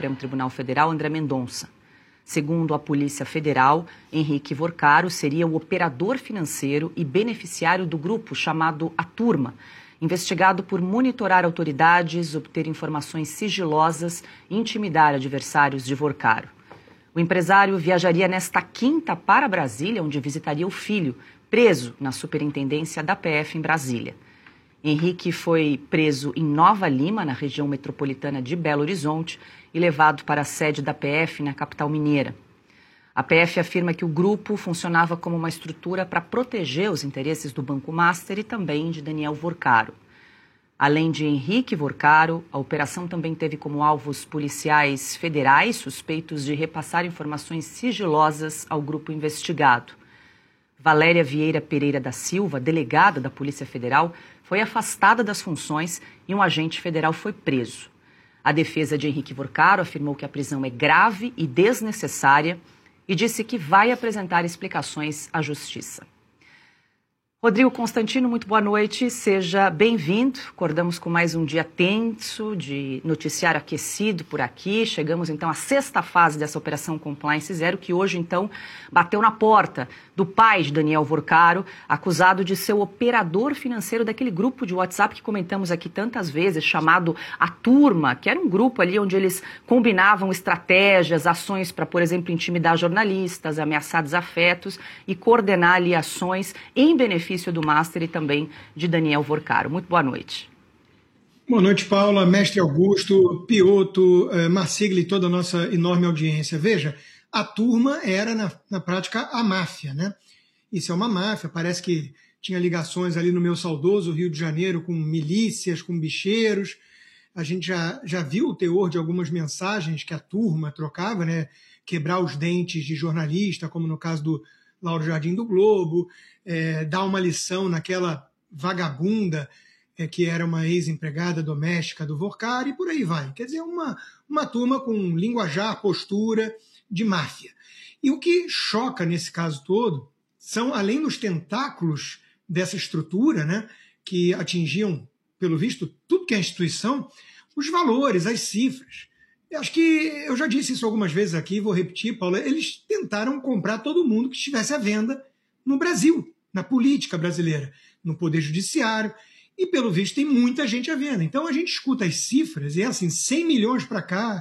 Supremo Tribunal Federal, André Mendonça. Segundo a Polícia Federal, Henrique Vorcaro seria o operador financeiro e beneficiário do grupo chamado A Turma, investigado por monitorar autoridades, obter informações sigilosas e intimidar adversários de Vorcaro. O empresário viajaria nesta quinta para Brasília, onde visitaria o filho, preso na Superintendência da PF em Brasília. Henrique foi preso em Nova Lima, na região metropolitana de Belo Horizonte, e levado para a sede da PF na capital mineira. A PF afirma que o grupo funcionava como uma estrutura para proteger os interesses do Banco Master e também de Daniel Vorcaro. Além de Henrique Vorcaro, a operação também teve como alvos policiais federais suspeitos de repassar informações sigilosas ao grupo investigado. Valéria Vieira Pereira da Silva, delegada da Polícia Federal, foi afastada das funções e um agente federal foi preso. A defesa de Henrique Vorcaro afirmou que a prisão é grave e desnecessária e disse que vai apresentar explicações à Justiça. Rodrigo Constantino, muito boa noite, seja bem-vindo. Acordamos com mais um dia tenso de noticiário aquecido por aqui. Chegamos então à sexta fase dessa Operação Compliance Zero, que hoje então bateu na porta do pai de Daniel Vorcaro, acusado de ser o operador financeiro daquele grupo de WhatsApp que comentamos aqui tantas vezes, chamado A Turma, que era um grupo ali onde eles combinavam estratégias, ações para, por exemplo, intimidar jornalistas, ameaçar desafetos e coordenar ali ações em benefício do Master e também de Daniel Vorcaro. Muito boa noite. Boa noite, Paula, mestre Augusto, Pioto, Marsigli e toda a nossa enorme audiência. Veja, a turma era, na prática, a máfia, né? Isso é uma máfia, parece que tinha ligações ali no meu saudoso Rio de Janeiro com milícias, com bicheiros. A gente já viu o teor de algumas mensagens que a turma trocava, né? Quebrar os dentes de jornalista, como no caso do Lauro Jardim do Globo, dar uma lição naquela vagabunda que era uma ex-empregada doméstica do Vorcaro e por aí vai. Quer dizer, uma turma com linguajar, postura de máfia. E o que choca nesse caso todo são, além dos tentáculos dessa estrutura, né, que atingiam, pelo visto, tudo que é instituição, os valores, as cifras. Eu acho que eu já disse isso algumas vezes aqui, vou repetir, Paula, eles tentaram comprar todo mundo que estivesse à venda no Brasil, na política brasileira, no Poder Judiciário, e pelo visto tem muita gente à venda. Então a gente escuta as cifras, e é assim, 100 milhões para cá,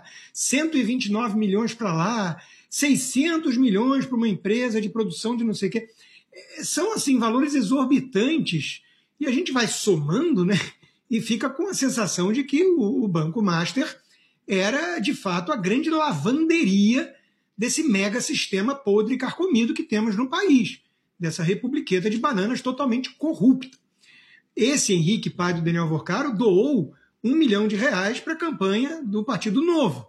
129 milhões para lá, 600 milhões para uma empresa de produção de não sei o quê. São assim valores exorbitantes, e a gente vai somando, né, e fica com a sensação de que o Banco Master era, de fato, a grande lavanderia desse mega sistema podre e carcomido que temos no país, dessa republiqueta de bananas totalmente corrupta. Esse Henrique, pai do Daniel Vorcaro, doou R$1 milhão para a campanha do Partido Novo.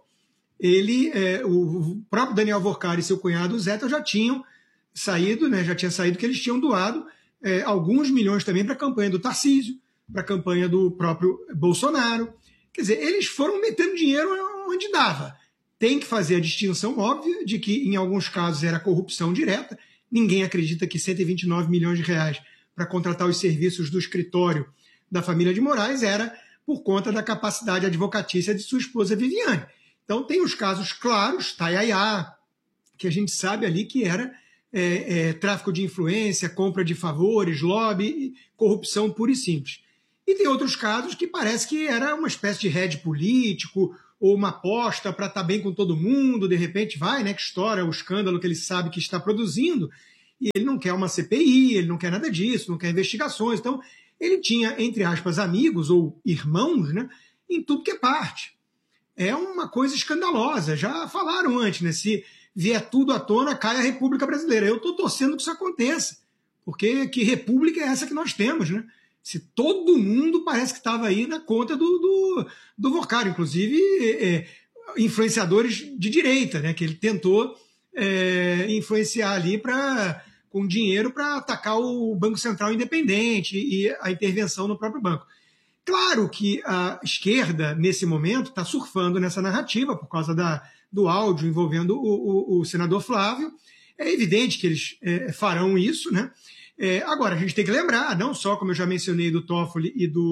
O próprio Daniel Vorcaro e seu cunhado Zeta já tinham saído, né, que eles tinham doado alguns milhões também para a campanha do Tarcísio, para a campanha do próprio Bolsonaro. Quer dizer, eles foram metendo dinheiro onde dava. Tem que fazer a distinção óbvia de que, em alguns casos, era corrupção direta. Ninguém acredita que 129 milhões de reais para contratar os serviços do escritório da família de Moraes era por conta da capacidade advocatícia de sua esposa Viviane. Então, tem os casos claros, Tayaya, que a gente sabe ali que era tráfico de influência, compra de favores, lobby, corrupção pura e simples. E tem outros casos que parece que era uma espécie de head político ou uma aposta para estar bem com todo mundo, de repente vai, né, que estoura o escândalo que ele sabe que está produzindo, e ele não quer uma CPI, ele não quer nada disso, não quer investigações. Então, ele tinha, entre aspas, amigos ou irmãos, né, em tudo que é parte. É uma coisa escandalosa. Já falaram antes, né, se vier tudo à tona, cai a República Brasileira. Eu estou torcendo que isso aconteça, porque que república é essa que nós temos, né? Se todo mundo parece que estava aí na conta do Vorcaro, inclusive influenciadores de direita, né, que ele tentou influenciar ali com dinheiro para atacar o Banco Central Independente e a intervenção no próprio banco. Claro que a esquerda, nesse momento, está surfando nessa narrativa por causa do áudio envolvendo o senador Flávio. É evidente que eles farão isso, né? Agora, a gente tem que lembrar, não só, como eu já mencionei, do Toffoli e do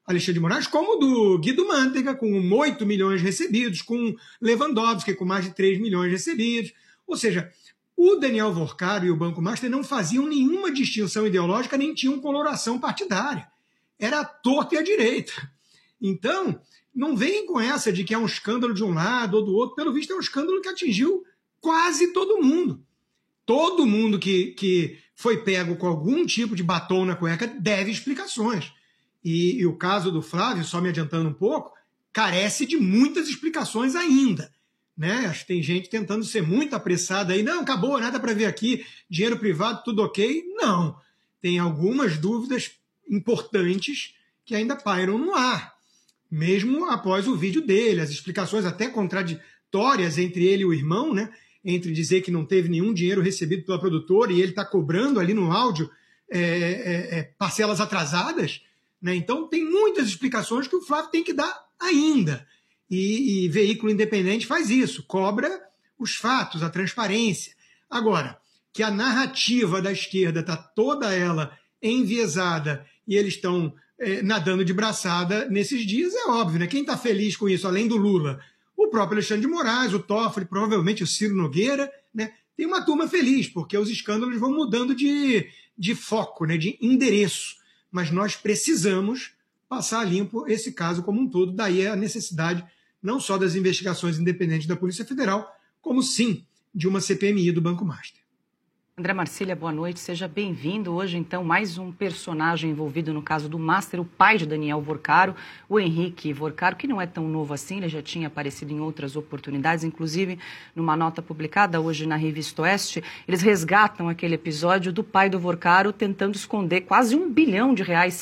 Alexandre de Moraes, como do Guido Mantega, com 8 milhões recebidos, com Lewandowski, com mais de 3 milhões recebidos. Ou seja, o Daniel Vorcaro e o Banco Master não faziam nenhuma distinção ideológica, nem tinham coloração partidária. Era a torta e a direita. Então, não vem com essa de que é um escândalo de um lado ou do outro. Pelo visto, é um escândalo que atingiu quase todo mundo. Todo mundo que foi pego com algum tipo de batom na cueca deve explicações. E o caso do Flávio, só me adiantando um pouco, carece de muitas explicações ainda. Né? Acho que tem gente tentando ser muito apressada aí. Não, acabou, nada para ver aqui, dinheiro privado, tudo ok. Não. Tem algumas dúvidas importantes que ainda pairam no ar. Mesmo após o vídeo dele, as explicações até contraditórias entre ele e o irmão, né? Entre dizer que não teve nenhum dinheiro recebido pela produtora e ele está cobrando ali no áudio parcelas atrasadas. Né? Então, tem muitas explicações que o Flávio tem que dar ainda. E veículo independente faz isso, cobra os fatos, a transparência. Agora, que a narrativa da esquerda está toda ela enviesada e eles estão nadando de braçada nesses dias, é óbvio. Né? Quem está feliz com isso, além do Lula? O próprio Alexandre de Moraes, o Toffoli, provavelmente o Ciro Nogueira. Né? Tem uma turma feliz, porque os escândalos vão mudando de foco, né? De endereço. Mas nós precisamos passar limpo esse caso como um todo. Daí a necessidade não só das investigações independentes da Polícia Federal, como sim de uma CPMI do Banco Master. André Marcília, boa noite, seja bem-vindo. Hoje, então, mais um personagem envolvido no caso do Master, o pai de Daniel Vorcaro, o Henrique Vorcaro, que não é tão novo assim, ele já tinha aparecido em outras oportunidades, inclusive numa nota publicada hoje na Revista Oeste, eles resgatam aquele episódio do pai do Vorcaro tentando esconder quase R$1 bilhão,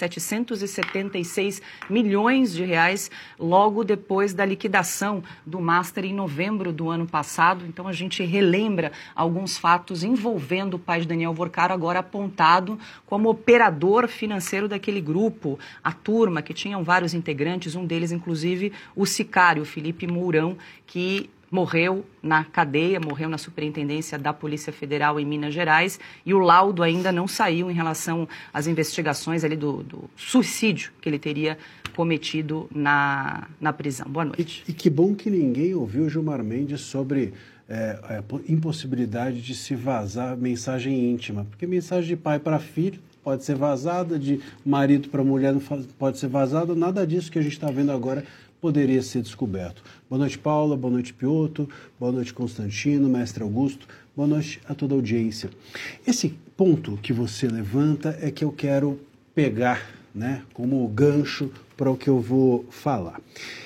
776 milhões de reais, logo depois da liquidação do Master em novembro do ano passado. Então, a gente relembra alguns fatos envolvendo o pai de Daniel Vorcaro, agora apontado como operador financeiro daquele grupo, a turma, que tinham vários integrantes, um deles, inclusive, o sicário, Felipe Mourão, que morreu na cadeia, morreu na superintendência da Polícia Federal em Minas Gerais, e o laudo ainda não saiu em relação às investigações ali do suicídio que ele teria cometido na prisão. Boa noite. E que bom que ninguém ouviu Gilmar Mendes sobre impossibilidade de se vazar mensagem íntima, porque mensagem de pai para filho pode ser vazada, de marido para mulher não pode ser vazada, nada disso que a gente está vendo agora poderia ser descoberto. Boa noite, Paula, boa noite, Piotto, boa noite, Constantino, mestre Augusto, boa noite a toda a audiência. Esse ponto que você levanta é que eu quero pegar, né, como gancho para o que eu vou falar.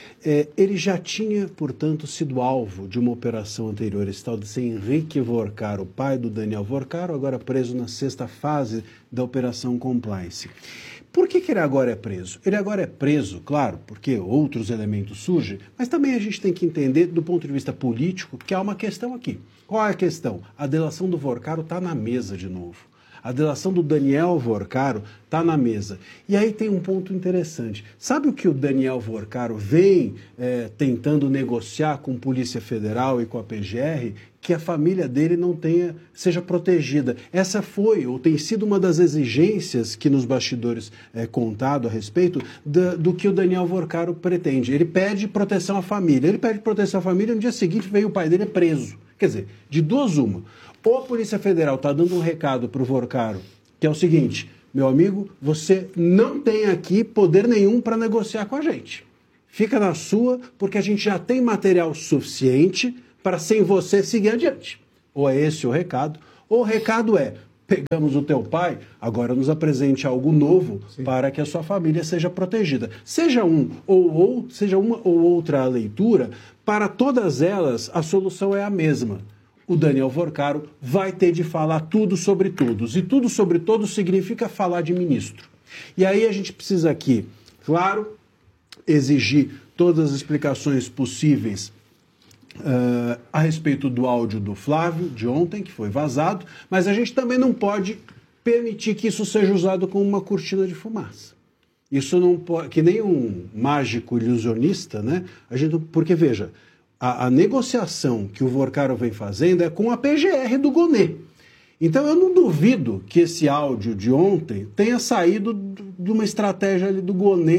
Ele já tinha, portanto, sido alvo de uma operação anterior, esse tal de ser Henrique Vorcaro, o pai do Daniel Vorcaro, agora preso na 6ª fase da Operação Compliance. Por que ele agora é preso? Ele agora é preso, claro, porque outros elementos surgem, mas também a gente tem que entender, do ponto de vista político, que há uma questão aqui. Qual é a questão? A delação do Vorcaro está na mesa de novo. A delação do Daniel Vorcaro está na mesa. E aí tem um ponto interessante. Sabe o que o Daniel Vorcaro vem tentando negociar com a Polícia Federal e com a PGR? Que a família dele seja protegida. Essa foi, ou tem sido, uma das exigências que nos bastidores é contado a respeito do que o Daniel Vorcaro pretende. Ele pede proteção à família. Ele pede proteção à família, no dia seguinte vem o pai dele preso. Quer dizer, de duas uma. Ou a Polícia Federal está dando um recado para o Vorcaro, que é o seguinte: meu amigo, você não tem aqui poder nenhum para negociar com a gente. Fica na sua, porque a gente já tem material suficiente para, sem você, seguir adiante. Ou é esse o recado, ou o recado é: pegamos o teu pai, agora nos apresente algo novo. Sim. Para que a sua família seja protegida. Seja uma ou outra leitura, para todas elas a solução é a mesma. O Daniel Vorcaro vai ter de falar tudo sobre todos. E tudo sobre todos significa falar de ministro. E aí a gente precisa aqui, claro, exigir todas as explicações possíveis a respeito do áudio do Flávio, de ontem, que foi vazado, mas a gente também não pode permitir que isso seja usado como uma cortina de fumaça. Isso não pode, que nem um mágico ilusionista, né? Porque, veja, a negociação que o Vorcaro vem fazendo é com a PGR do Gonê. Então eu não duvido que esse áudio de ontem tenha saído de uma estratégia ali do Gonê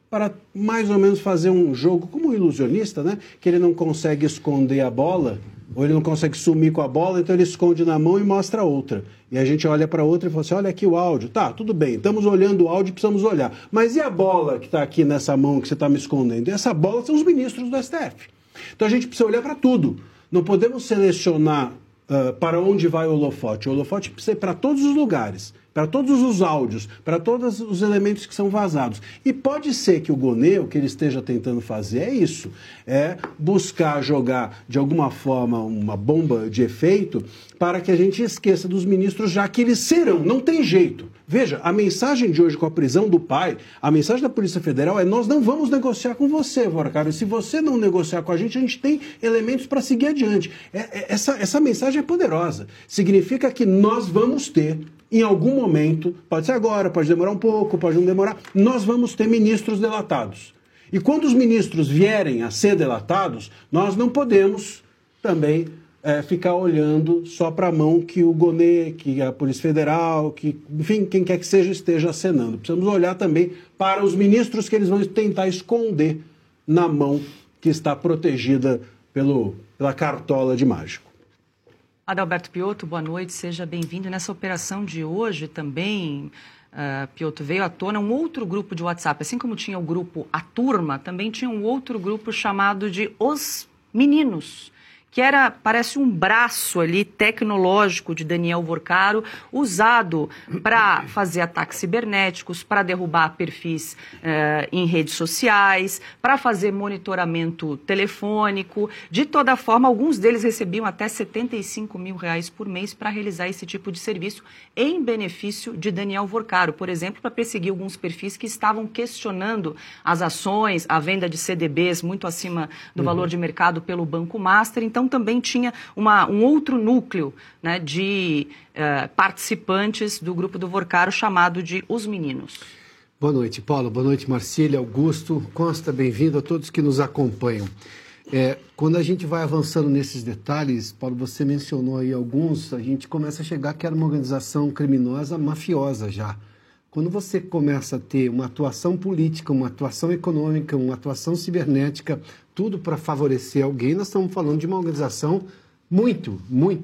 para mais ou menos fazer um jogo como um ilusionista, né? Que ele não consegue esconder a bola, ou ele não consegue sumir com a bola, então ele esconde na mão e mostra outra. E a gente olha para outra e fala assim, olha aqui o áudio. Tá, tudo bem, estamos olhando o áudio e precisamos olhar. Mas e a bola que está aqui nessa mão que você está me escondendo? E essa bola são os ministros do STF. Então a gente precisa olhar para tudo. Não podemos selecionar para onde vai o holofote. O holofote precisa ir para todos os lugares, para todos os áudios, para todos os elementos que são vazados. E pode ser que o Gonê, o que ele esteja tentando fazer é isso, é buscar jogar de alguma forma uma bomba de efeito para que a gente esqueça dos ministros, já que eles serão, não tem jeito. Veja, a mensagem de hoje com a prisão do pai, a mensagem da Polícia Federal é: nós não vamos negociar com você, Vorcaro. Se você não negociar com a gente tem elementos para seguir adiante. Essa mensagem é poderosa. Significa que nós vamos ter, em algum momento, pode ser agora, pode demorar um pouco, pode não demorar, nós vamos ter ministros delatados. E quando os ministros vierem a ser delatados, nós não podemos também ficar olhando só para a mão que o Gonê, que a Polícia Federal, que, enfim, quem quer que seja, esteja acenando. Precisamos olhar também para os ministros que eles vão tentar esconder na mão que está protegida pela cartola de mágico. Adalberto Piotto, boa noite, seja bem-vindo. Nessa operação de hoje também, Piotto, veio à tona um outro grupo de WhatsApp. Assim como tinha o grupo A Turma, também tinha um outro grupo chamado de Os Meninos, que parece um braço ali tecnológico de Daniel Vorcaro, usado para fazer ataques cibernéticos, para derrubar perfis em redes sociais, para fazer monitoramento telefônico. De toda forma, alguns deles recebiam até R$75 mil por mês para realizar esse tipo de serviço em benefício de Daniel Vorcaro. Por exemplo, para perseguir alguns perfis que estavam questionando as ações, a venda de CDBs muito acima do valor de mercado pelo Banco Master. Então, também tinha um outro núcleo, né, de participantes do grupo do Vorcaro chamado de Os Meninos. Boa noite, Paulo. Boa noite, Marcília, Augusto, Costa, bem-vindo a todos que nos acompanham. Quando a gente vai avançando nesses detalhes, Paulo, você mencionou aí alguns, a gente começa a chegar que era uma organização criminosa, mafiosa já. Quando você começa a ter uma atuação política, uma atuação econômica, uma atuação cibernética, tudo para favorecer alguém, nós estamos falando de uma organização muito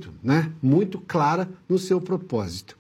clara no seu propósito.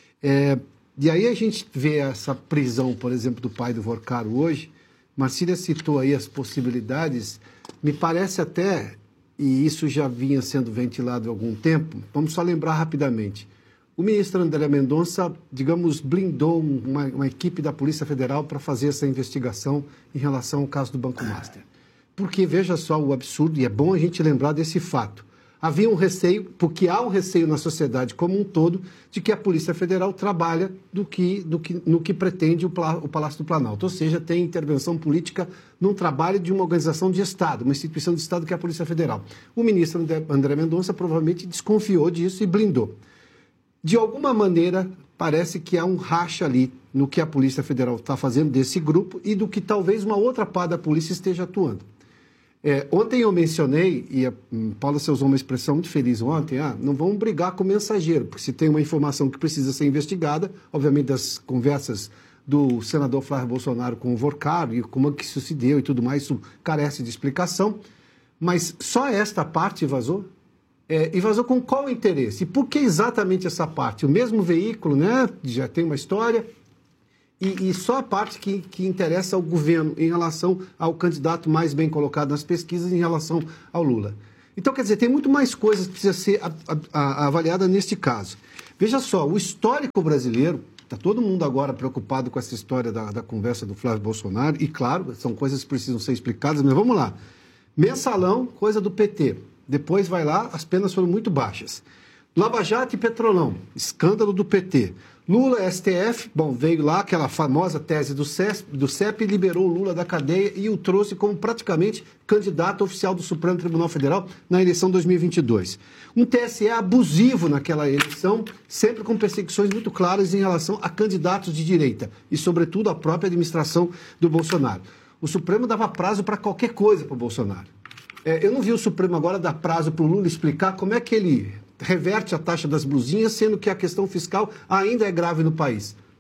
E aí a gente vê essa prisão, por exemplo, do pai do Vorcaro hoje. Marcília citou aí as possibilidades, me parece até, e isso já vinha sendo ventilado há algum tempo, vamos só lembrar rapidamente. O ministro André Mendonça, digamos, blindou uma equipe da Polícia Federal para fazer essa investigação em relação ao caso do Banco Master. Porque, veja só o absurdo, e é bom a gente lembrar desse fato. Havia um receio, porque há um receio na sociedade como um todo, de que a Polícia Federal trabalha no que pretende o Palácio do Planalto. Ou seja, tem intervenção política num trabalho de uma organização de Estado, uma instituição de Estado que é a Polícia Federal. O ministro André Mendonça provavelmente desconfiou disso e blindou. De alguma maneira, parece que há um racha ali no que a Polícia Federal está fazendo desse grupo e do que talvez uma outra parte da polícia esteja atuando. Ontem eu mencionei, e a Paula você usou uma expressão muito feliz ontem, não vamos brigar com o mensageiro, porque se tem uma informação que precisa ser investigada, obviamente das conversas do senador Flávio Bolsonaro com o Vorcaro e como é que isso se deu e tudo mais, isso carece de explicação, mas só esta parte vazou? E vazou com qual interesse? E por que exatamente essa parte? O mesmo veículo, né? Já tem uma história, e só a parte que interessa ao governo em relação ao candidato mais bem colocado nas pesquisas em relação ao Lula. Então, quer dizer, tem muito mais coisas que precisam ser avaliadas neste caso. Veja só, o histórico brasileiro, está todo mundo agora preocupado com essa história da conversa do Flávio Bolsonaro, e claro, são coisas que precisam ser explicadas, mas vamos lá. Mensalão, coisa do PT. Depois vai lá, as penas foram muito baixas. Lava Jato e Petrolão, escândalo do PT. Lula, STF, veio lá aquela famosa tese do CEP, liberou o Lula da cadeia e o trouxe como praticamente candidato oficial do Supremo Tribunal Federal na eleição 2022. Um TSE abusivo naquela eleição, sempre com perseguições muito claras em relação a candidatos de direita e, sobretudo, a própria administração do Bolsonaro. O Supremo dava prazo para qualquer coisa para o Bolsonaro. Eu não vi o Supremo agora dar prazo para o Lula explicar como é que ele reverte a taxa das blusinhas, sendo que a questão fiscal ainda é grave no país.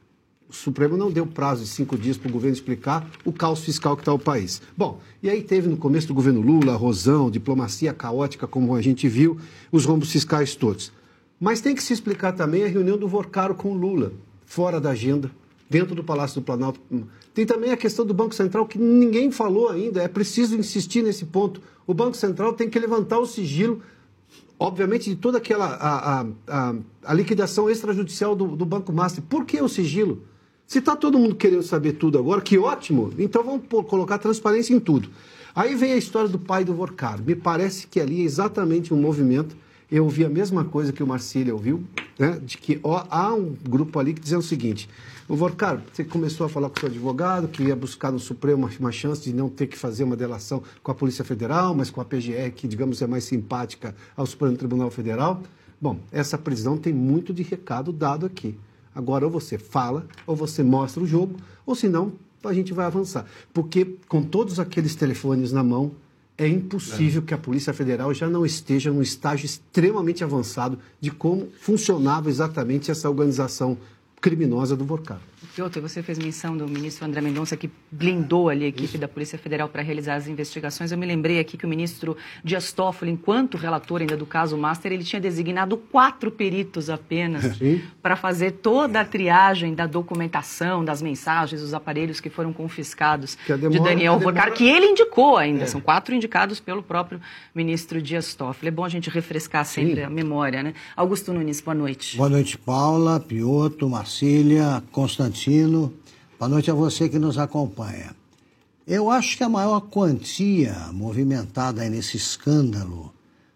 O Supremo não deu prazo de 5 dias para o governo explicar o caos fiscal que está o país. Bom, e aí teve no começo do governo Lula, Rosão, diplomacia caótica, como a gente viu, os rombos fiscais todos. Mas tem que se explicar também a reunião do Vorcaro com o Lula, fora da agenda, dentro do Palácio do Planalto. Tem também a questão do Banco Central, que ninguém falou ainda, é preciso insistir nesse ponto. O Banco Central tem que levantar o sigilo, obviamente, de toda aquela a liquidação extrajudicial do Banco Master. Por que o sigilo? Se está todo mundo querendo saber tudo agora, que ótimo, então vamos colocar transparência em tudo. Aí vem a história do pai do Vorcaro. Me parece que ali é exatamente um movimento. Eu ouvi a mesma coisa que o Marcílio ouviu, né, de que há um grupo ali que dizendo o seguinte: o Vorcaro, você começou a falar com o seu advogado, que ia buscar no Supremo uma chance de não ter que fazer uma delação com a Polícia Federal, mas com a PGR, que, digamos, é mais simpática ao Supremo Tribunal Federal. Bom, essa prisão tem muito de recado dado aqui. Agora, ou você fala, ou você mostra o jogo, ou senão a gente vai avançar. Porque com todos aqueles telefones na mão, é impossível que a Polícia Federal já não esteja num estágio extremamente avançado de como funcionava exatamente essa organização criminosa do Vorcaro. Piotr, você fez menção do ministro André Mendonça, que blindou ali a equipe da Polícia Federal para realizar as investigações. Eu me lembrei aqui que o ministro Dias Toffoli, enquanto relator ainda do caso Master, ele tinha designado 4 peritos apenas para fazer toda a triagem da documentação, das mensagens, dos aparelhos que foram confiscados de Daniel Vorcaro, que ele indicou ainda. São 4 indicados pelo próprio ministro Dias Toffoli. É bom a gente refrescar sempre a memória, né? Augusto Nunes, boa noite. Boa noite, Paula, Piotr, Marcília, Constantino. Boa noite a você que nos acompanha. Eu acho que a maior quantia movimentada aí nesse escândalo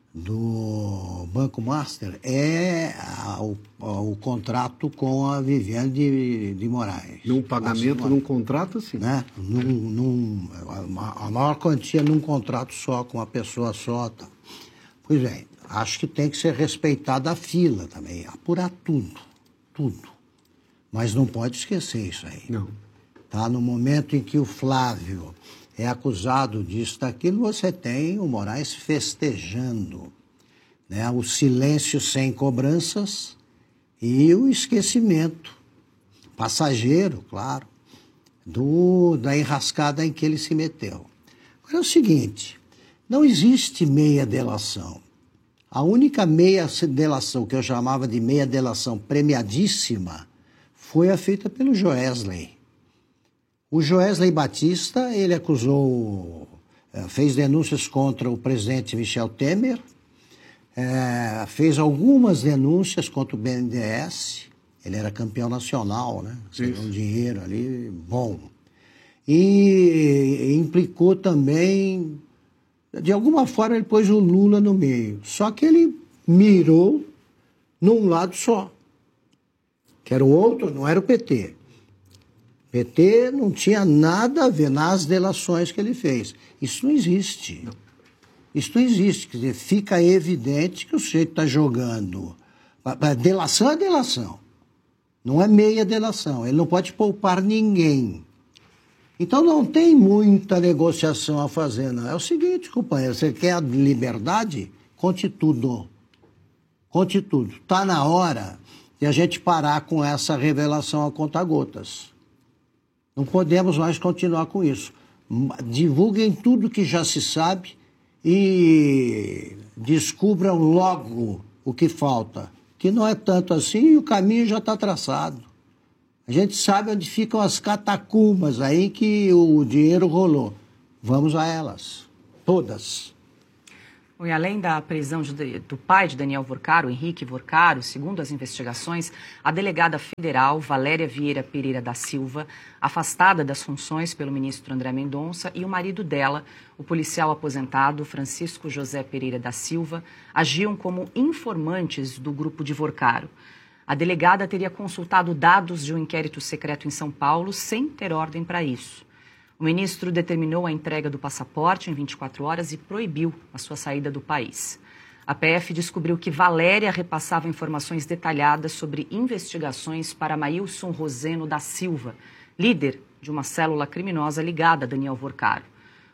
do Banco Master é o contrato com a Viviane de Moraes. Num pagamento, num contrato, sim. Né? A maior quantia num contrato só, com uma pessoa só. Tá. Pois bem, acho que tem que ser respeitada a fila também, apurar tudo. Mas não pode esquecer isso aí. Não. Tá? No momento em que o Flávio é acusado disso, daquilo, você tem o Moraes festejando, né? O silêncio sem cobranças e o esquecimento passageiro, claro, da enrascada em que ele se meteu. Agora é o seguinte, não existe meia delação. A única meia delação que eu chamava de meia delação premiadíssima foi a feita pelo Joesley. O Joesley Batista, ele fez denúncias contra o presidente Michel Temer, fez algumas denúncias contra o BNDES, ele era campeão nacional, né? Recebeu um dinheiro ali, bom. E implicou também, de alguma forma ele pôs o Lula no meio, só que ele mirou num lado só. Que era o outro, não era o PT. O PT não tinha nada a ver nas delações que ele fez. Isso não existe. Isso não existe. Quer dizer, fica evidente que o sujeito está jogando. A delação é delação. Não é meia delação. Ele não pode poupar ninguém. Então não tem muita negociação a fazer, não. É o seguinte, companheiro, você quer a liberdade? Conte tudo. Conte tudo. Está na hora e a gente parar com essa revelação a conta-gotas. Não podemos mais continuar com isso. Divulguem tudo que já se sabe e descubram logo o que falta. Que não é tanto assim e o caminho já está traçado. A gente sabe onde ficam as catacumbas aí que o dinheiro rolou. Vamos a elas. Todas. E além da prisão do pai de Daniel Vorcaro, Henrique Vorcaro, segundo as investigações, a delegada federal Valéria Vieira Pereira da Silva, afastada das funções pelo ministro André Mendonça, e o marido dela, o policial aposentado Francisco José Pereira da Silva, agiam como informantes do grupo de Vorcaro. A delegada teria consultado dados de um inquérito secreto em São Paulo sem ter ordem para isso. O ministro determinou a entrega do passaporte em 24 horas e proibiu a sua saída do país. A PF descobriu que Valéria repassava informações detalhadas sobre investigações para Maílson Roseno da Silva, líder de uma célula criminosa ligada a Daniel Vorcaro.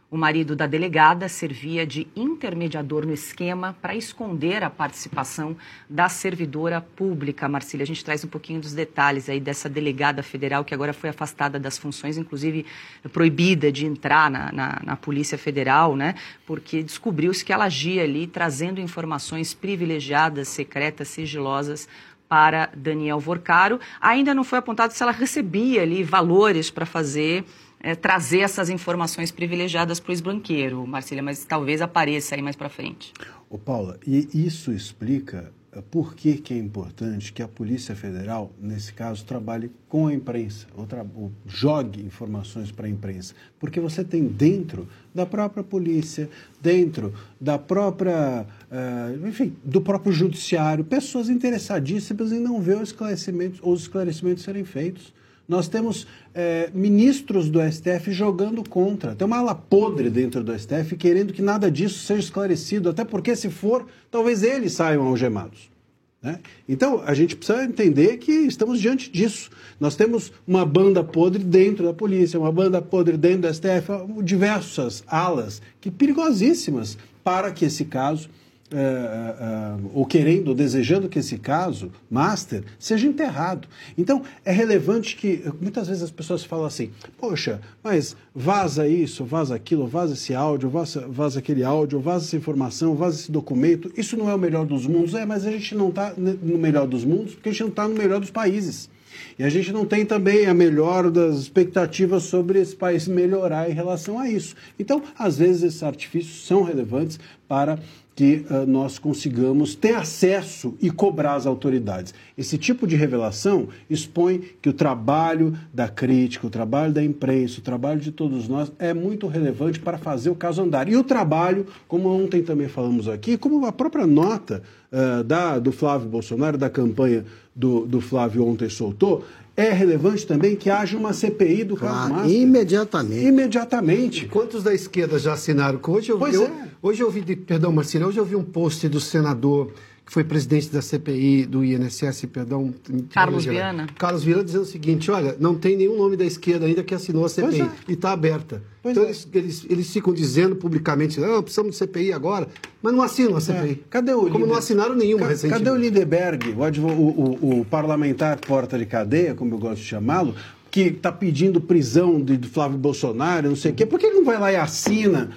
O marido da delegada servia de intermediador no esquema para esconder a participação da servidora pública. Marcília, a gente traz um pouquinho dos detalhes aí dessa delegada federal que agora foi afastada das funções, inclusive proibida de entrar na Polícia Federal, né? Porque descobriu-se que ela agia ali trazendo informações privilegiadas, secretas, sigilosas para Daniel Vorcaro. Ainda não foi apontado se ela recebia ali valores para trazer essas informações privilegiadas para o ex-banqueiro, Marcília, mas talvez apareça aí mais para frente. Ô Paula, e isso explica por que é importante que a Polícia Federal, nesse caso, trabalhe com a imprensa, ou jogue informações para a imprensa. Porque você tem dentro da própria polícia, dentro da própria, do próprio judiciário, pessoas interessadíssimas em não ver os esclarecimentos serem feitos. Nós temos ministros do STF jogando contra. Tem uma ala podre dentro do STF querendo que nada disso seja esclarecido, até porque, se for, talvez eles saiam algemados. Né? Então, a gente precisa entender que estamos diante disso. Nós temos uma banda podre dentro da polícia, uma banda podre dentro do STF, diversas alas perigosíssimas para que esse caso... ou querendo, ou desejando que esse caso, Master, seja enterrado. Então, é relevante que, muitas vezes as pessoas falam assim, poxa, mas vaza isso, vaza aquilo, vaza esse áudio, vaza aquele áudio, vaza essa informação, vaza esse documento, isso não é o melhor dos mundos. Mas a gente não está no melhor dos mundos porque a gente não está no melhor dos países. E a gente não tem também a melhor das expectativas sobre esse país melhorar em relação a isso. Então, às vezes, esses artifícios são relevantes para que nós consigamos ter acesso e cobrar as autoridades. Esse tipo de revelação expõe que o trabalho da crítica, o trabalho da imprensa, o trabalho de todos nós é muito relevante para fazer o caso andar. E o trabalho, como ontem também falamos aqui, como a própria nota do Flávio Bolsonaro, da campanha do Flávio ontem soltou, é relevante também que haja uma CPI do caso Master. Imediatamente. Quantos da esquerda já assinaram? Hoje eu vi, perdão, Marcília, hoje eu vi um post do senador que foi presidente da CPI, do INSS, perdão... Carlos Viana. Carlos Viana dizendo o seguinte, olha, não tem nenhum nome da esquerda ainda que assinou a CPI e está aberta. Então eles ficam dizendo publicamente, precisamos de CPI agora, mas não assinam a CPI. Cadê o Como não assinaram nenhuma recentemente. Cadê o Lindeberg, o parlamentar porta de cadeia, como eu gosto de chamá-lo, que está pedindo prisão de Flávio Bolsonaro, não sei o quê, por que ele não vai lá e assina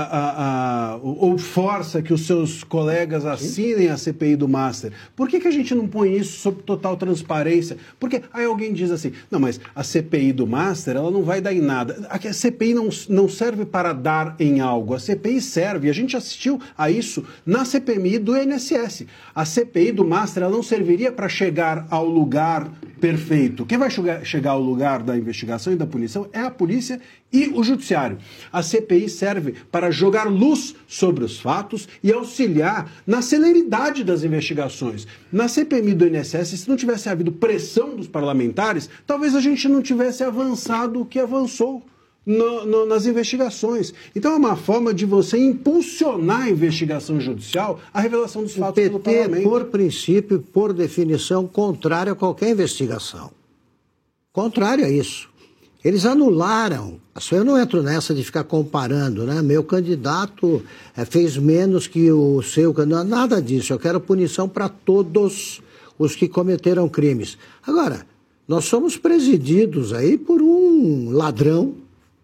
ou força que os seus colegas assinem a CPI do Master? Por que a gente não põe isso sob total transparência? Porque aí alguém diz assim, não, mas a CPI do Master, ela não vai dar em nada. A CPI não serve para dar em algo, a CPI serve, a gente assistiu a isso na CPMI do INSS. A CPI do Master, ela não serviria para chegar ao lugar perfeito. Quem vai chegar ao lugar da investigação e da punição é a polícia e o judiciário. A CPI serve para jogar luz sobre os fatos e auxiliar na celeridade das investigações. Na CPMI do INSS, se não tivesse havido pressão dos parlamentares, talvez a gente não tivesse avançado o que avançou nas investigações. Então é uma forma de você impulsionar a investigação judicial, a revelação dos fatos pelo parlamento. Por princípio, por definição, contrário a qualquer investigação. Contrário a isso. Eles anularam. Eu não entro nessa de ficar comparando, né? Meu candidato fez menos que o seu candidato. Nada disso. Eu quero punição para todos os que cometeram crimes. Agora, nós somos presididos aí por um ladrão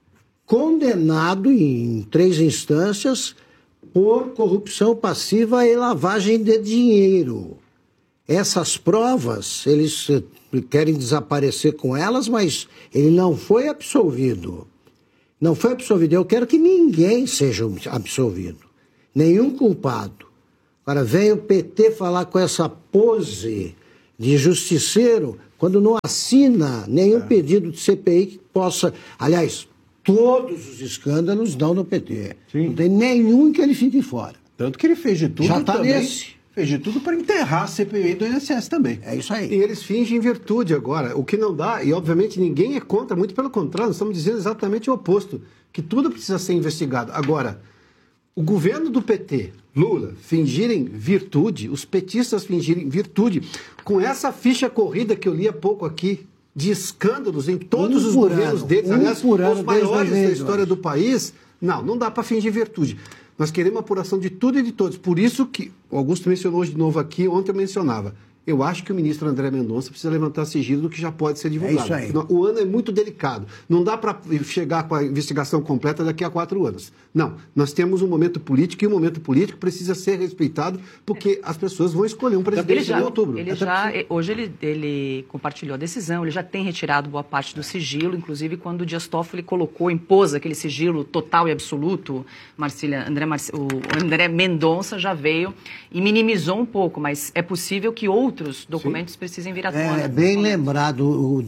condenado em 3 instâncias por corrupção passiva e lavagem de dinheiro. Essas provas, eles querem desaparecer com elas, mas ele não foi absolvido. Não foi absolvido. Eu quero que ninguém seja absolvido. Nenhum culpado. Agora, vem o PT falar com essa pose de justiceiro quando não assina nenhum pedido de CPI que possa... Aliás, todos os escândalos dão no PT. Sim. Não tem nenhum que ele fique fora. Tanto que ele fez de tudo já tá também. Nesse. Fez de tudo para enterrar a CPI do INSS também. É isso aí. E eles fingem virtude agora, o que não dá, e obviamente ninguém é contra, muito pelo contrário, nós estamos dizendo exatamente o oposto, que tudo precisa ser investigado. Agora, o governo do PT, Lula, fingirem virtude, os petistas fingirem virtude, com essa ficha corrida que eu li há pouco aqui, de escândalos em todos os governos deles, aliás, os maiores da história do país, Não dá para fingir virtude. Nós queremos apuração de tudo e de todos. Por isso que o Augusto mencionou hoje de novo aqui, ontem eu mencionava. Eu acho que o ministro André Mendonça precisa levantar sigilo do que já pode ser divulgado. É isso aí. O ano é muito delicado. Não dá para chegar com a investigação completa daqui a 4 anos. Não. Nós temos um momento político e o momento político precisa ser respeitado porque as pessoas vão escolher um presidente em outubro. Hoje ele compartilhou a decisão, ele já tem retirado boa parte do sigilo, inclusive quando o Dias Toffoli impôs aquele sigilo total e absoluto, Marcília, o André Mendonça já veio e minimizou um pouco, mas é possível que outros documentos precisem vir à tona. É bem lembrado o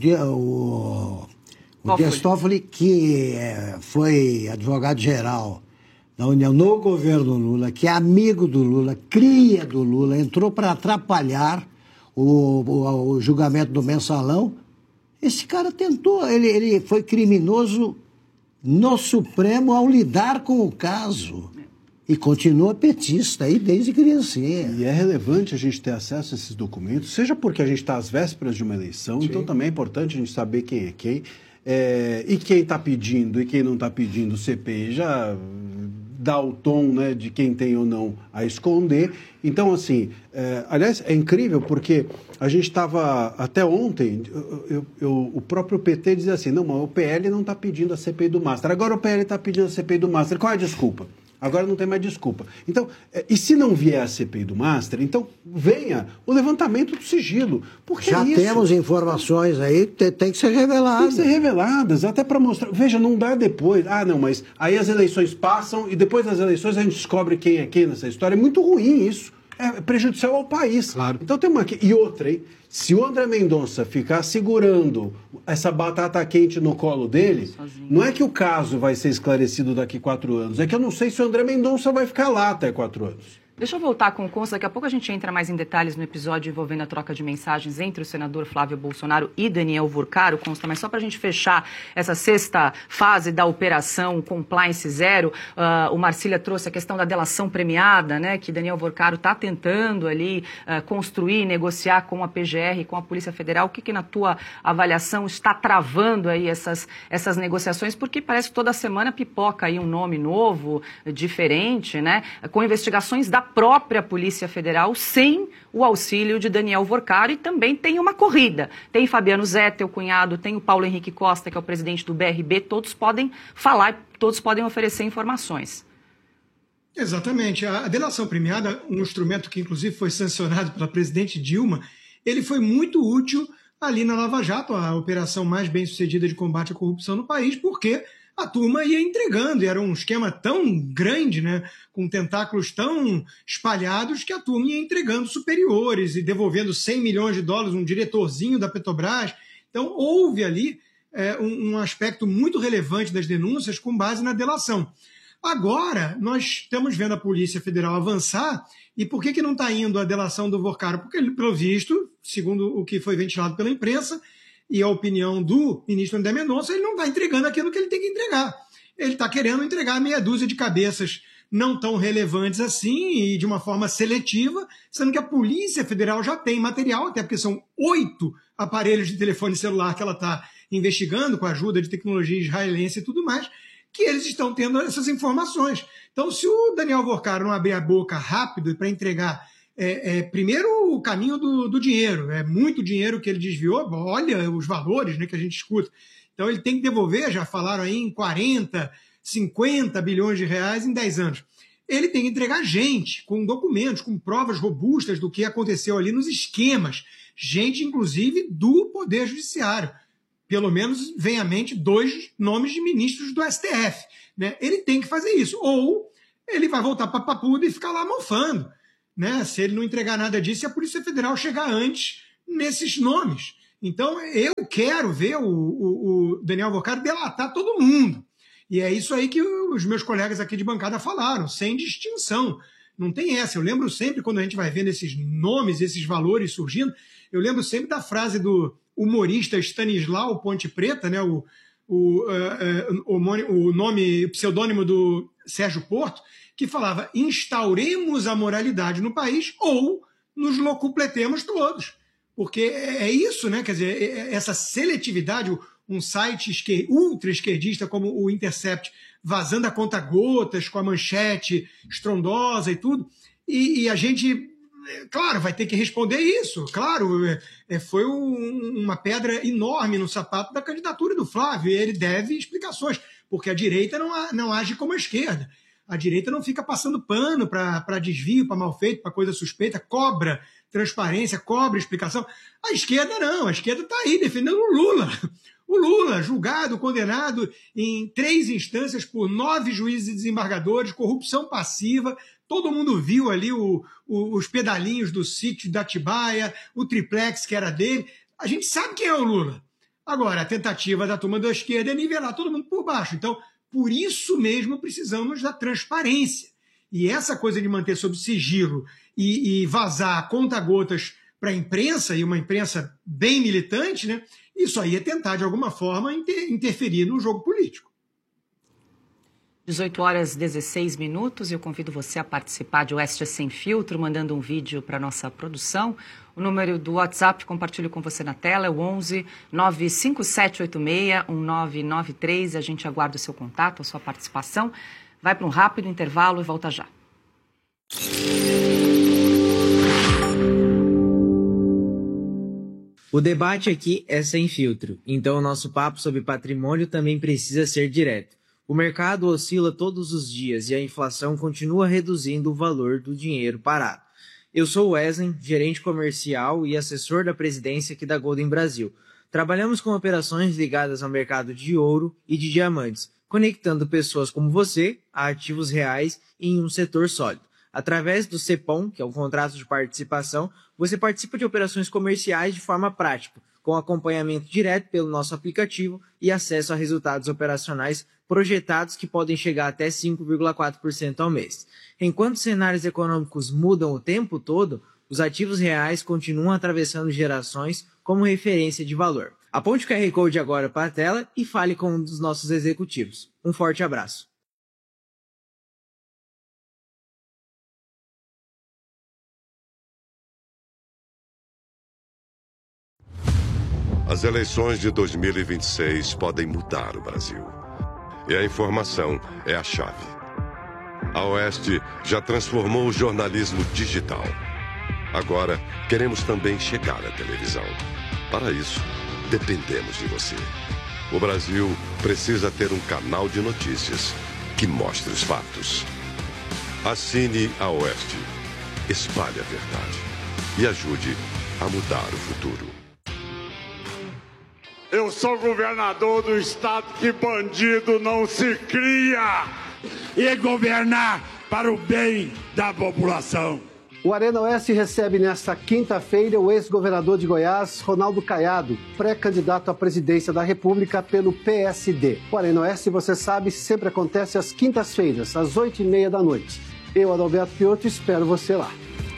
Dias Toffoli, que foi advogado-geral da União no governo Lula, que é amigo do Lula, cria do Lula, entrou para atrapalhar o julgamento do Mensalão. Esse cara tentou, ele foi criminoso no Supremo ao lidar com o caso. E continua petista aí desde criancinha. E é relevante a gente ter acesso a esses documentos, seja porque a gente está às vésperas de uma eleição, então também é importante a gente saber quem é quem. E quem está pedindo e quem não está pedindo o CPI já dá o tom, né, de quem tem ou não a esconder. Então, assim, aliás, é incrível porque a gente estava, até ontem, o próprio PT dizia assim, não, mas o PL não está pedindo a CPI do Master. Agora o PL está pedindo a CPI do Master. Qual é a desculpa? Agora não tem mais desculpa. Então, e se não vier a CPI do Master, então venha o levantamento do sigilo. Porque já temos informações aí que tem que ser reveladas. Tem que ser reveladas, até para mostrar. Veja, não dá depois. Ah, não, mas aí as eleições passam e depois das eleições a gente descobre quem é quem nessa história. É muito ruim isso. É prejudicial ao país. Claro. Então tem uma... E outra, hein? Se o André Mendonça ficar segurando essa batata quente no colo dele, sozinho, não é que o caso vai ser esclarecido daqui 4 anos, é que eu não sei se o André Mendonça vai ficar lá até 4 anos. Deixa eu voltar com o Consta, daqui a pouco a gente entra mais em detalhes no episódio envolvendo a troca de mensagens entre o senador Flávio Bolsonaro e Daniel Vorcaro, Consta, mas só para a gente fechar essa 6ª fase da operação Compliance Zero, o Marcília trouxe a questão da delação premiada, né, que Daniel Vorcaro está tentando ali construir, negociar com a PGR, com a Polícia Federal. O que na tua avaliação está travando aí essas negociações? Porque parece que toda semana pipoca aí um nome novo, diferente, né, com investigações da própria Polícia Federal sem o auxílio de Daniel Vorcaro, e também tem uma corrida. Tem Fabiano Zé, teu cunhado, tem o Paulo Henrique Costa, que é o presidente do BRB, todos podem falar, todos podem oferecer informações. Exatamente. A delação premiada, um instrumento que inclusive foi sancionado pela presidente Dilma, ele foi muito útil ali na Lava Jato, a operação mais bem sucedida de combate à corrupção no país, porque a turma ia entregando, e era um esquema tão grande, né, com tentáculos tão espalhados, que a turma ia entregando superiores e devolvendo $100 milhões, um diretorzinho da Petrobras. Então, houve ali um aspecto muito relevante das denúncias com base na delação. Agora, nós estamos vendo a Polícia Federal avançar, e por que não está indo a delação do Vorcaro? Porque, pelo visto, segundo o que foi ventilado pela imprensa, e a opinião do ministro André Mendonça, ele não está entregando aquilo que ele tem que entregar. Ele está querendo entregar meia dúzia de cabeças não tão relevantes assim e de uma forma seletiva, sendo que a Polícia Federal já tem material, até porque são 8 aparelhos de telefone celular que ela está investigando com a ajuda de tecnologia israelense e tudo mais, que eles estão tendo essas informações. Então, se o Daniel Vorcaro não abrir a boca rápido para entregar primeiro o caminho do dinheiro, é muito dinheiro que ele desviou, olha os valores, né, que a gente escuta. Então ele tem que devolver, já falaram aí em 40, 50 bilhões de reais em 10 anos. Ele tem que entregar gente, com documentos, com provas robustas do que aconteceu ali nos esquemas, gente inclusive do Poder Judiciário. Pelo menos vem à mente 2 nomes de ministros do STF. Né? Ele tem que fazer isso, ou ele vai voltar para Papuda e ficar lá mofando. Né, se ele não entregar nada disso, e a Polícia Federal chegar antes nesses nomes. Então, eu quero ver o Daniel Vorcaro delatar todo mundo. E é isso aí que os meus colegas aqui de bancada falaram, sem distinção. Não tem essa. Eu lembro sempre, quando a gente vai vendo esses nomes, esses valores surgindo, eu lembro sempre da frase do humorista Stanislau Ponte Preta, né, o pseudônimo do Sérgio Porto, que falava: instauremos a moralidade no país ou nos locupletemos todos. Porque é isso, né? Quer dizer, essa seletividade, um site ultra esquerdista como o Intercept vazando a conta-gotas com a manchete estrondosa e tudo, e a gente, claro, vai ter que responder isso. Claro, foi uma pedra enorme no sapato da candidatura do Flávio, e ele deve explicações, porque a direita não age como a esquerda. A direita não fica passando pano para desvio, para mal feito, para coisa suspeita, cobra transparência, cobra explicação. A esquerda não, a esquerda está aí defendendo o Lula. O Lula, julgado, condenado em 3 instâncias por 9 juízes e desembargadores, corrupção passiva. Todo mundo viu ali os pedalinhos do sítio da Atibaia, o triplex que era dele. A gente sabe quem é o Lula. Agora, a tentativa da turma da esquerda é nivelar todo mundo por baixo. Então, por isso mesmo, precisamos da transparência. E essa coisa de manter sob sigilo e vazar conta-gotas para a imprensa, e uma imprensa bem militante, né? Isso aí é tentar, de alguma forma, interferir no jogo político. 18h16, eu convido você a participar de Oeste Sem Filtro, mandando um vídeo para a nossa produção. O número do WhatsApp, compartilho com você na tela, é o 11 95786 1993. A gente aguarda o seu contato, a sua participação. Vai para um rápido intervalo e volta já. O debate aqui é sem filtro, então o nosso papo sobre patrimônio também precisa ser direto. O mercado oscila todos os dias e a inflação continua reduzindo o valor do dinheiro parado. Eu sou o Wesley, gerente comercial e assessor da presidência aqui da Golden Brasil. Trabalhamos com operações ligadas ao mercado de ouro e de diamantes, conectando pessoas como você a ativos reais em um setor sólido. Através do CEPOM, que é um contrato de participação, você participa de operações comerciais de forma prática, com acompanhamento direto pelo nosso aplicativo e acesso a resultados operacionais projetados que podem chegar até 5,4% ao mês. Enquanto cenários econômicos mudam o tempo todo, os ativos reais continuam atravessando gerações como referência de valor. Aponte o QR Code agora para a tela e fale com um dos nossos executivos. Um forte abraço. As eleições de 2026 podem mudar o Brasil. E a informação é a chave. A Oeste já transformou o jornalismo digital. Agora, queremos também chegar à televisão. Para isso, dependemos de você. O Brasil precisa ter um canal de notícias que mostre os fatos. Assine a Oeste, espalhe a verdade e ajude a mudar o futuro. Eu sou governador do estado que bandido não se cria e governar para o bem da população. O Arena Oeste recebe nesta quinta-feira o ex-governador de Goiás, Ronaldo Caiado, pré-candidato à presidência da República pelo PSD. O Arena Oeste, você sabe, sempre acontece às quintas-feiras, às 20h30 da noite. Eu, Adalberto Piotto, espero você lá.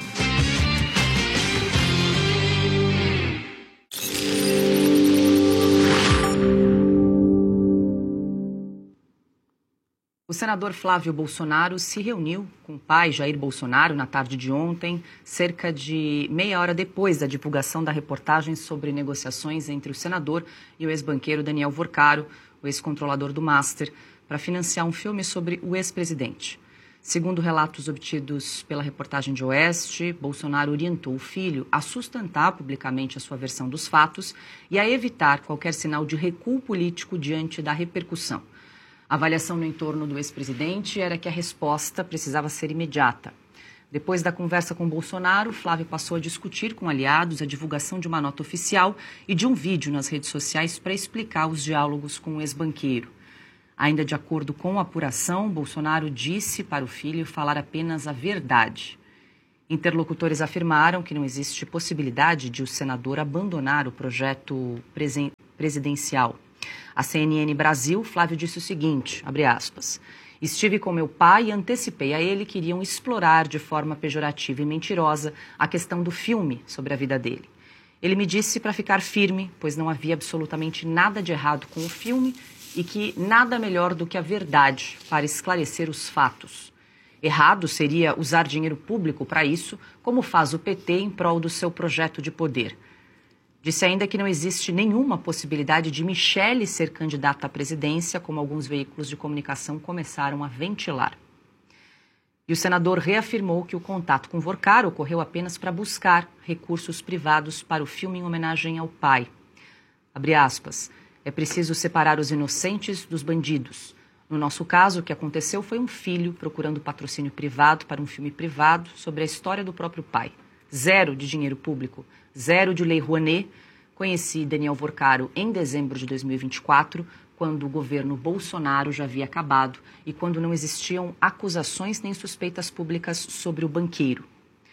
O senador Flávio Bolsonaro se reuniu com o pai, Jair Bolsonaro, na tarde de ontem, cerca de meia hora depois da divulgação da reportagem sobre negociações entre o senador e o ex-banqueiro Daniel Vorcaro, o ex-controlador do Master, para financiar um filme sobre o ex-presidente. Segundo relatos obtidos pela reportagem de Oeste, Bolsonaro orientou o filho a sustentar publicamente a sua versão dos fatos e a evitar qualquer sinal de recuo político diante da repercussão. A avaliação no entorno do ex-presidente era que a resposta precisava ser imediata. Depois da conversa com Bolsonaro, Flávio passou a discutir com aliados a divulgação de uma nota oficial e de um vídeo nas redes sociais para explicar os diálogos com o ex-banqueiro. Ainda de acordo com a apuração, Bolsonaro disse para o filho falar apenas a verdade. Interlocutores afirmaram que não existe possibilidade de o senador abandonar o projeto presidencial. A CNN Brasil, Flávio disse o seguinte, abre aspas, estive com meu pai e antecipei a ele que iriam explorar de forma pejorativa e mentirosa a questão do filme sobre a vida dele. Ele me disse para ficar firme, pois não havia absolutamente nada de errado com o filme e que nada melhor do que a verdade para esclarecer os fatos. Errado seria usar dinheiro público para isso, como faz o PT em prol do seu projeto de poder. Disse ainda que não existe nenhuma possibilidade de Michele ser candidata à presidência, como alguns veículos de comunicação começaram a ventilar. E o senador reafirmou que o contato com Vorcar ocorreu apenas para buscar recursos privados para o filme em homenagem ao pai. Abre aspas, é preciso separar os inocentes dos bandidos. No nosso caso, o que aconteceu foi um filho procurando patrocínio privado para um filme privado sobre a história do próprio pai. 0 de dinheiro público, 0 de Lei Rouanet. Conheci Daniel Vorcaro em dezembro de 2024, quando o governo Bolsonaro já havia acabado e quando não existiam acusações nem suspeitas públicas sobre o banqueiro.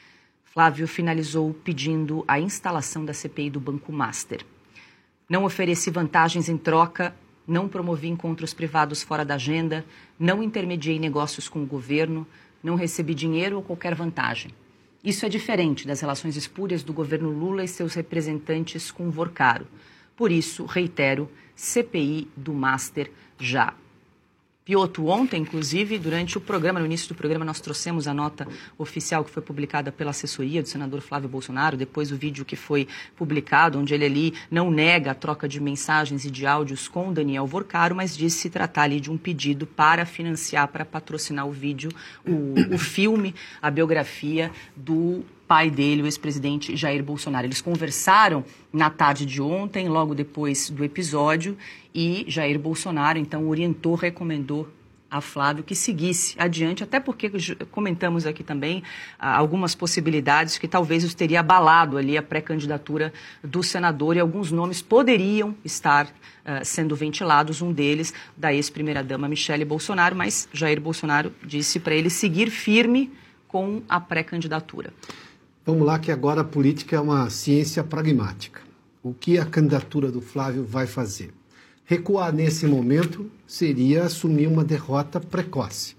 Flávio finalizou pedindo a instalação da CPI do Banco Master. Não ofereci vantagens em troca, não promovi encontros privados fora da agenda, não intermediei negócios com o governo, não recebi dinheiro ou qualquer vantagem. Isso é diferente das relações espúrias do governo Lula e seus representantes com Vorcaro. Por isso, reitero, CPI do Master já. Piotto, ontem, inclusive, durante o programa, no início do programa, nós trouxemos a nota oficial que foi publicada pela assessoria do senador Flávio Bolsonaro, depois o vídeo que foi publicado, onde ele ali não nega a troca de mensagens e de áudios com Daniel Vorcaro, mas diz se tratar ali de um pedido para financiar, para patrocinar o vídeo, o filme, a biografia do pai dele, o ex-presidente Jair Bolsonaro. Eles conversaram na tarde de ontem, logo depois do episódio, e Jair Bolsonaro, então, orientou, recomendou a Flávio que seguisse adiante, até porque comentamos aqui também algumas possibilidades que talvez os teria abalado ali a pré-candidatura do senador e alguns nomes poderiam estar sendo ventilados, um deles da ex-primeira-dama Michele Bolsonaro, mas Jair Bolsonaro disse para ele seguir firme com a pré-candidatura. Vamos lá, que agora a política é uma ciência pragmática. O que a candidatura do Flávio vai fazer? Recuar nesse momento seria assumir uma derrota precoce.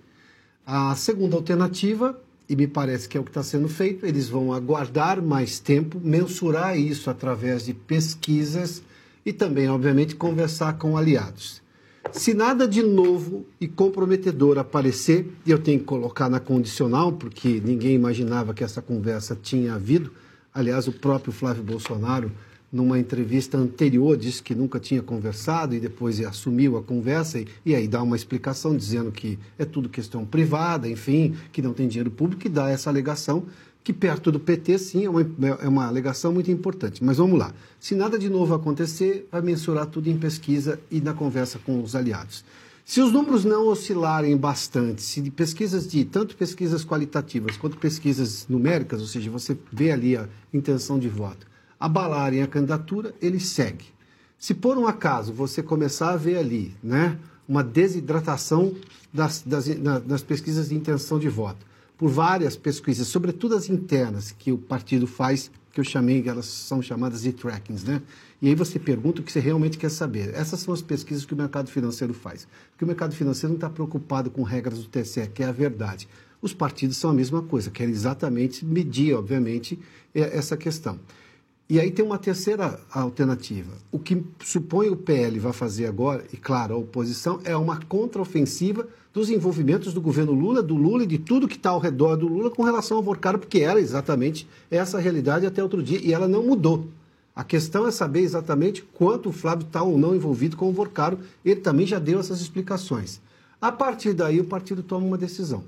A segunda alternativa, e me parece que é o que está sendo feito, eles vão aguardar mais tempo, mensurar isso através de pesquisas e também, obviamente, conversar com aliados. Se nada de novo e comprometedor aparecer, e eu tenho que colocar na condicional, porque ninguém imaginava que essa conversa tinha havido, aliás, o próprio Flávio Bolsonaro, numa entrevista anterior, disse que nunca tinha conversado e depois assumiu a conversa e aí dá uma explicação dizendo que é tudo questão privada, enfim, que não tem dinheiro público e dá essa alegação que perto do PT, sim, é uma alegação muito importante. Mas vamos lá. Se nada de novo acontecer, vai mensurar tudo em pesquisa e na conversa com os aliados. Se os números não oscilarem bastante, se de pesquisas tanto pesquisas qualitativas quanto pesquisas numéricas, ou seja, você vê ali a intenção de voto, abalarem a candidatura, ele segue. Se por um acaso você começar a ver ali, né, uma desidratação das pesquisas de intenção de voto, por várias pesquisas, sobretudo as internas que o partido faz, que eu chamei, elas são chamadas de trackings, né? E aí você pergunta o que você realmente quer saber. Essas são as pesquisas que o mercado financeiro faz. Porque o mercado financeiro não está preocupado com regras do TSE, que é a verdade. Os partidos são a mesma coisa, querem exatamente medir, obviamente, essa questão. E aí tem uma terceira alternativa. O que supõe o PL vai fazer agora, e claro, a oposição, é uma contraofensiva dos envolvimentos do governo Lula, do Lula e de tudo que está ao redor do Lula com relação ao Vorcaro, porque era exatamente essa realidade até outro dia, e ela não mudou. A questão é saber exatamente quanto o Flávio está ou não envolvido com o Vorcaro. Ele também já deu essas explicações. A partir daí, o partido toma uma decisão.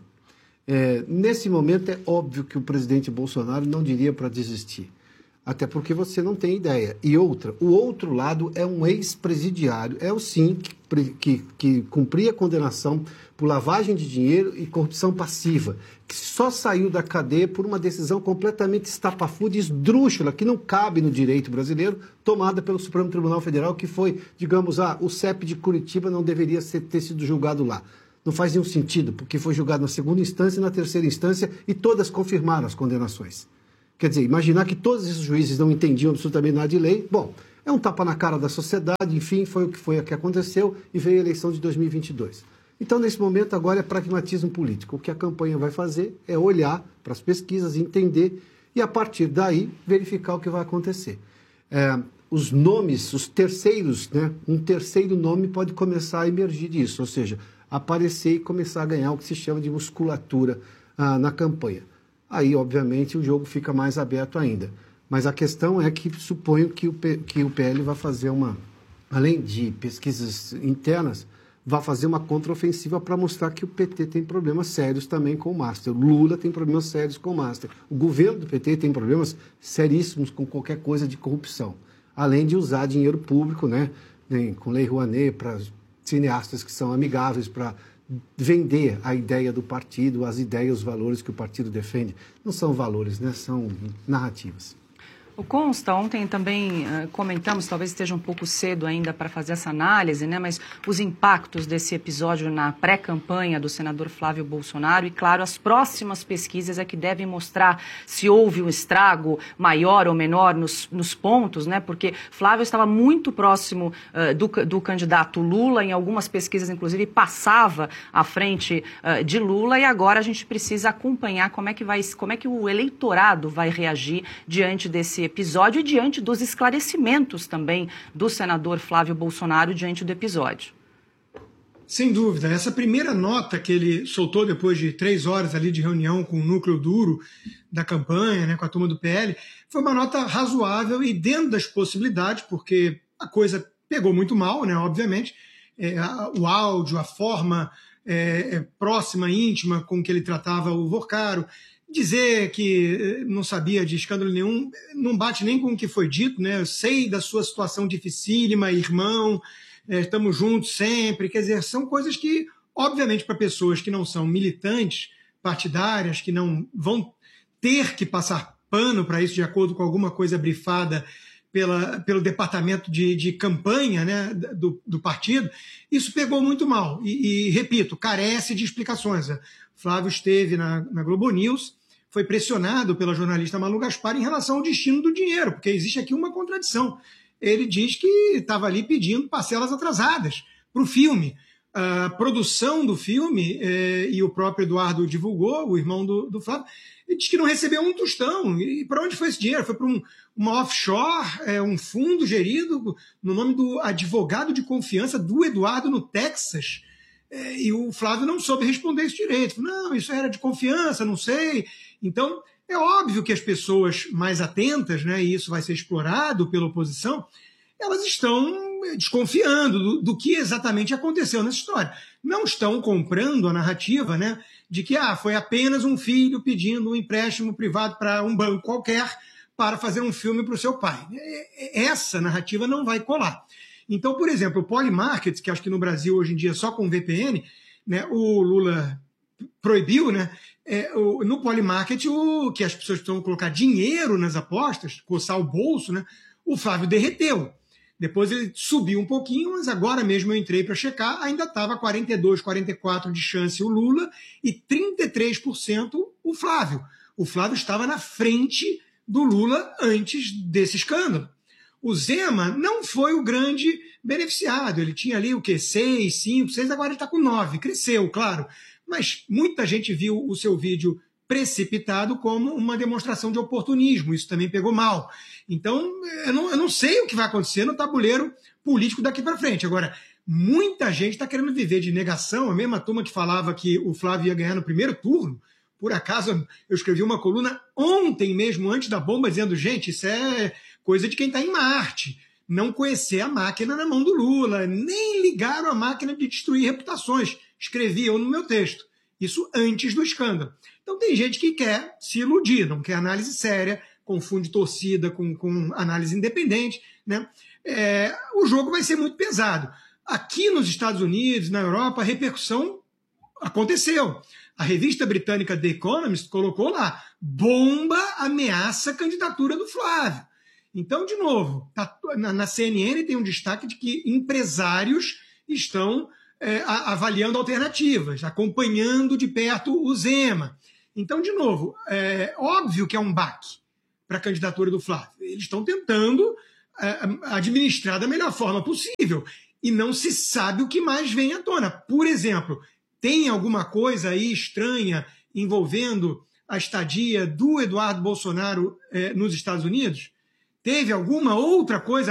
Nesse momento, é óbvio que o presidente Bolsonaro não diria para desistir. Até porque você não tem ideia. E outra, o outro lado é um ex-presidiário, é o sim que cumpria a condenação por lavagem de dinheiro e corrupção passiva, que só saiu da cadeia por uma decisão completamente estapafúrdia, esdrúxula, que não cabe no direito brasileiro, tomada pelo Supremo Tribunal Federal, que foi, digamos, o CEP de Curitiba não deveria ter sido julgado lá. Não faz nenhum sentido, porque foi julgado na segunda instância e na terceira instância e todas confirmaram as condenações. Quer dizer, imaginar que todos esses juízes não entendiam absolutamente nada de lei, bom, é um tapa na cara da sociedade, enfim, foi o que aconteceu e veio a eleição de 2022. Então, nesse momento, agora é pragmatismo político. O que a campanha vai fazer é olhar para as pesquisas, entender e, a partir daí, verificar o que vai acontecer. Os nomes, os terceiros, né? Um terceiro nome pode começar a emergir disso, ou seja, aparecer e começar a ganhar o que se chama de musculatura na campanha. Aí, obviamente, o jogo fica mais aberto ainda. Mas a questão é que suponho que o PL vai fazer além de pesquisas internas, vai fazer uma contraofensiva para mostrar que o PT tem problemas sérios também com o Master. O Lula tem problemas sérios com o Master. O governo do PT tem problemas seríssimos com qualquer coisa de corrupção. Além de usar dinheiro público, né, com Lei Rouanet, para cineastas que são amigáveis, para vender a ideia do partido, as ideias, os valores que o partido defende. Não são valores, né, são narrativas. O Consta, ontem também comentamos, talvez esteja um pouco cedo ainda para fazer essa análise, né? Mas os impactos desse episódio na pré-campanha do senador Flávio Bolsonaro e, claro, as próximas pesquisas é que devem mostrar se houve um estrago maior ou menor nos pontos, né? Porque Flávio estava muito próximo do candidato Lula, em algumas pesquisas, inclusive, passava à frente de Lula, e agora a gente precisa acompanhar como é que o eleitorado vai reagir diante desse episódio e diante dos esclarecimentos também do senador Flávio Bolsonaro diante do episódio. Sem dúvida. Essa primeira nota que ele soltou depois de 3 horas ali de reunião com o núcleo duro da campanha, né, com a turma do PL, foi uma nota razoável e dentro das possibilidades, porque a coisa pegou muito mal, né, obviamente. O áudio, a forma próxima, íntima com que ele tratava o Vorcaro. Dizer que não sabia de escândalo nenhum não bate nem com o que foi dito, né? Eu sei da sua situação dificílima, irmão, estamos juntos sempre. Quer dizer, são coisas que, obviamente, para pessoas que não são militantes partidárias, que não vão ter que passar pano para isso de acordo com alguma coisa brifada pelo departamento de campanha, né, do partido, isso pegou muito mal. E repito, carece de explicações. Flávio esteve na Globo News, foi pressionado pela jornalista Malu Gaspar em relação ao destino do dinheiro, porque existe aqui uma contradição. Ele diz que estava ali pedindo parcelas atrasadas para o filme. A produção do filme, e o próprio Eduardo divulgou, o irmão do Flávio, ele diz que não recebeu um tostão. E para onde foi esse dinheiro? Foi para uma offshore, um fundo gerido no nome do advogado de confiança do Eduardo no Texas. E o Flávio não soube responder isso direito. Não, isso era de confiança, não sei. Então, é óbvio que as pessoas mais atentas, né, e isso vai ser explorado pela oposição, elas estão desconfiando do que exatamente aconteceu nessa história. Não estão comprando a narrativa, né, de que foi apenas um filho pedindo um empréstimo privado para um banco qualquer para fazer um filme para o seu pai. Essa narrativa não vai colar. Então, por exemplo, o Polymarket, que acho que no Brasil hoje em dia só com VPN, né, o Lula proibiu, né, no Polymarket, que as pessoas precisam colocar dinheiro nas apostas, coçar o bolso, né, o Flávio derreteu. Depois ele subiu um pouquinho, mas agora mesmo eu entrei para checar, ainda estava 42, 44 de chance o Lula e 33% o Flávio. O Flávio estava na frente do Lula antes desse escândalo. O Zema não foi o grande beneficiado. Ele tinha ali o quê? 6, 5, 6, agora ele está com 9. Cresceu, claro. Mas muita gente viu o seu vídeo precipitado como uma demonstração de oportunismo. Isso também pegou mal. Então, eu não sei o que vai acontecer no tabuleiro político daqui para frente. Agora, muita gente está querendo viver de negação. A mesma turma que falava que o Flávio ia ganhar no primeiro turno. Por acaso, eu escrevi uma coluna ontem mesmo, antes da bomba, dizendo, gente, isso é coisa de quem está em Marte. Não conhecer a máquina na mão do Lula, nem ligaram a máquina de destruir reputações. Escrevi eu no meu texto. Isso antes do escândalo. Então tem gente que quer se iludir, não quer análise séria, confunde torcida com análise independente, né? O jogo vai ser muito pesado. Aqui nos Estados Unidos, na Europa, a repercussão aconteceu. A revista britânica The Economist colocou lá, bomba ameaça a candidatura do Flávio. Então, de novo, na CNN tem um destaque de que empresários estão avaliando alternativas, acompanhando de perto o Zema. Então, de novo, óbvio que é um baque para a candidatura do Flávio. Eles estão tentando administrar da melhor forma possível e não se sabe o que mais vem à tona. Por exemplo, tem alguma coisa aí estranha envolvendo a estadia do Eduardo Bolsonaro nos Estados Unidos? Teve alguma outra coisa